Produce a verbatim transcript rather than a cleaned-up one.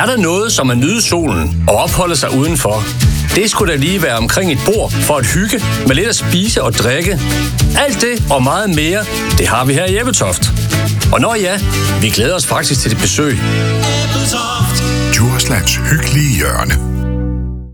Er der noget, som at nyde solen og opholde sig udenfor? Det skulle da lige være omkring et bord for at hygge med lidt at spise og drikke. Alt det og meget mere, det har vi her i Ebeltoft. Og når ja, vi glæder os faktisk til det besøg. Djurslands hyggelige hjørne.